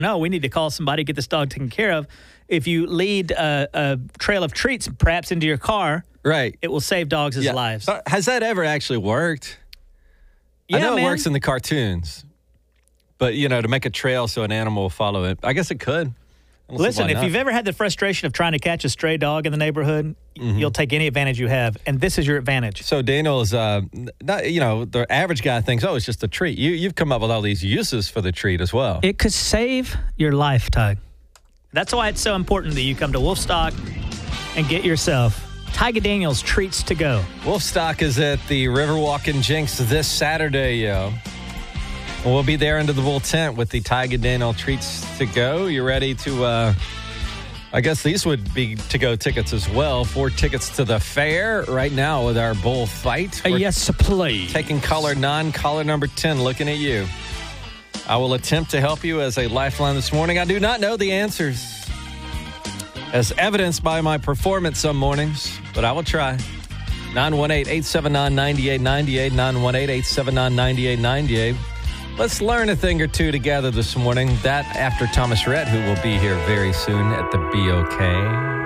No, we need to call somebody, get this dog taken care of. If you lead a trail of treats perhaps into your car, right, it will save dogs' lives. Has that ever actually worked? Yeah, I know man. it works in the cartoons, but, to make a trail so an animal will follow it, I guess it could. Listen, if you've ever had the frustration of trying to catch a stray dog in the neighborhood, you'll take any advantage you have, and this is your advantage. So Daniel is not, the average guy thinks, it's just a treat. You've come up with all these uses for the treat as well. It could save your life, Tug. That's why it's so important that you come to Wolfstock and get yourself Tiger Daniel's Treats to Go. Wolfstock is at the Riverwalk in Jinx this Saturday, yo. We'll be there under the bull tent with the Tiger Daniel Treats to Go. You ready to, I guess these would be to-go tickets as well. 4 tickets to the fair right now with our bull fight. Yes, please. Taking caller, non-caller number 10, looking at you. I will attempt to help you as a lifeline this morning. I do not know the answers, as evidenced by my performance some mornings, but I will try. 918-879-9898, 918-879-9898. Let's learn a thing or two together this morning. That after Thomas Rhett, who will be here very soon at the BOK.